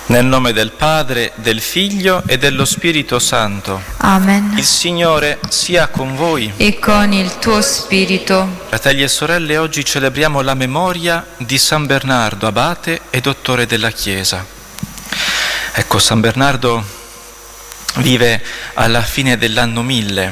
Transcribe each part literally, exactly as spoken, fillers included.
Nel nome del Padre, del Figlio e dello Spirito Santo. Amen. Il Signore sia con voi. E con il tuo spirito. Fratelli e sorelle, oggi celebriamo la memoria di San Bernardo, abate e dottore della Chiesa. Ecco, San Bernardo vive alla fine dell'anno mille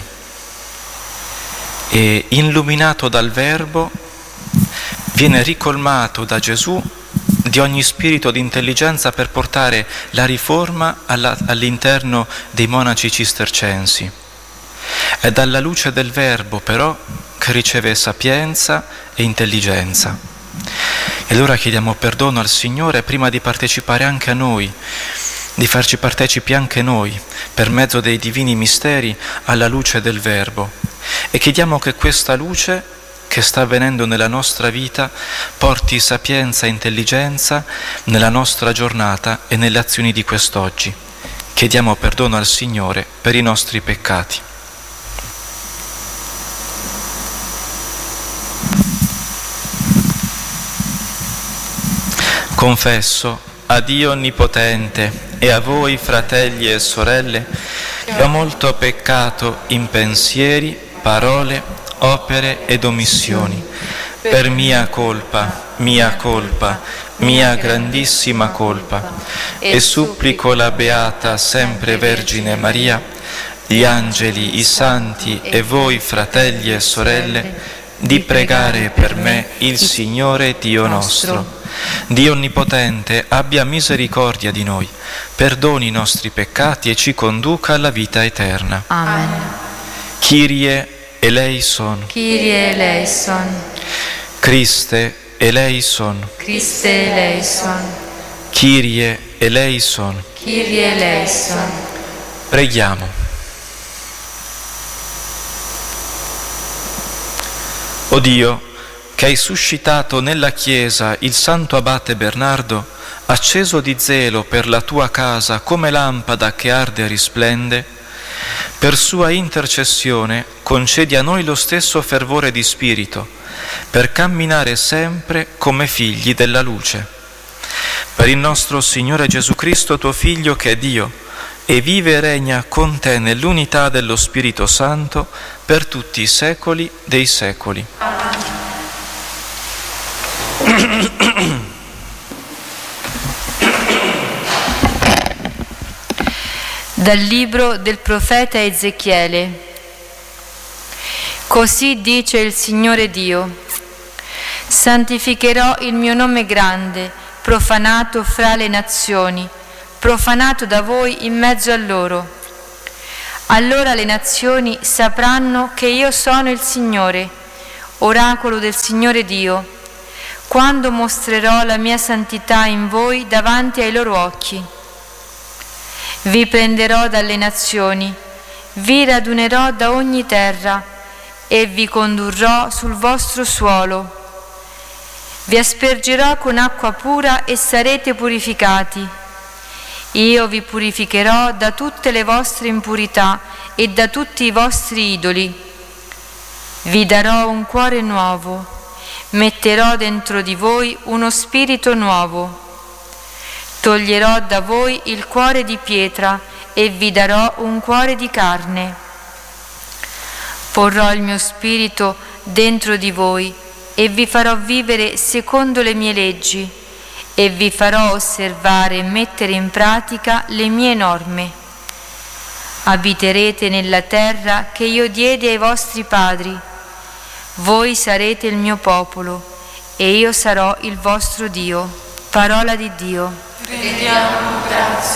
e, illuminato dal Verbo, viene ricolmato da Gesù di ogni spirito di intelligenza per portare la riforma alla, all'interno dei monaci cistercensi. È dalla luce del Verbo però che riceve sapienza e intelligenza. E allora chiediamo perdono al Signore prima di partecipare anche a noi, di farci partecipi anche noi per mezzo dei divini misteri alla luce del Verbo, e chiediamo che questa luce che sta avvenendo nella nostra vita porti sapienza e intelligenza nella nostra giornata e nelle azioni di quest'oggi. Chiediamo perdono al Signore per i nostri peccati. Confesso a Dio Onnipotente e a voi, fratelli e sorelle, che ho molto peccato in pensieri, parole, opere ed omissioni, per mia colpa, mia colpa, mia grandissima colpa, e supplico la Beata sempre Vergine Maria, gli angeli, i santi e voi, fratelli e sorelle, di pregare per me il Signore Dio nostro. Dio Onnipotente abbia misericordia di noi, perdoni i nostri peccati e ci conduca alla vita eterna. Amen. Kyrie eleison. Kyrie eleison. Christe eleison. Christe eleison. Kyrie eleison. Kyrie eleison. Preghiamo. O Dio, che hai suscitato nella Chiesa il santo abate Bernardo, acceso di zelo per la tua casa come lampada che arde e risplende, per sua intercessione concedi a noi lo stesso fervore di spirito, per camminare sempre come figli della luce. Per il nostro Signore Gesù Cristo, tuo Figlio, che è Dio, e vive e regna con te nell'unità dello Spirito Santo per tutti i secoli dei secoli. Dal libro del profeta Ezechiele. Così dice il Signore Dio: santificherò il mio nome grande, profanato fra le nazioni, profanato da voi in mezzo a loro. Allora le nazioni sapranno che io sono il Signore, oracolo del Signore Dio, quando mostrerò la mia santità in voi davanti ai loro occhi. Vi prenderò dalle nazioni, vi radunerò da ogni terra e vi condurrò sul vostro suolo. Vi aspergerò con acqua pura e sarete purificati. Io vi purificherò da tutte le vostre impurità e da tutti i vostri idoli. Vi darò un cuore nuovo, metterò dentro di voi uno spirito nuovo. Toglierò da voi il cuore di pietra e vi darò un cuore di carne. Porrò il mio spirito dentro di voi e vi farò vivere secondo le mie leggi e vi farò osservare e mettere in pratica le mie norme. Abiterete nella terra che io diedi ai vostri padri. Voi sarete il mio popolo e io sarò il vostro Dio. Parola di Dio. Rendiamo grazie